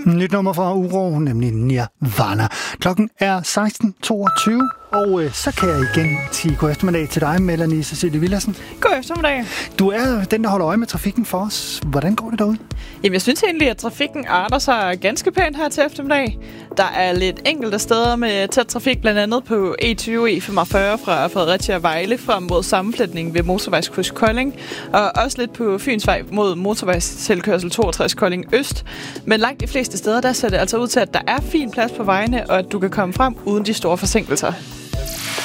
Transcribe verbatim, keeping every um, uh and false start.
Nyt nummer fra Uro, nemlig Nirvana. Klokken er seksten toogtyve, og øh, så kan jeg igen sige god eftermiddag til dig, Melanie Cecilie Villadsen. God eftermiddag. Du er den, der holder øje med trafikken for os. Hvordan går det derude? Jamen, jeg synes egentlig, at trafikken arter sig ganske pænt her til eftermiddag. Der er lidt enkelte steder med tæt trafik, blandt andet på E tyve E femogfyrre fra Fredericia og Vejle frem mod sammenflætning ved motorvejskryds Kolding, og også lidt på Fynsvej mod motorvejstilkørsel toogtres Kolding Øst. Men langt de fleste steder, der ser det altså ud til, at der er fin plads på vejene, og at du kan komme frem uden de store forsinkelser.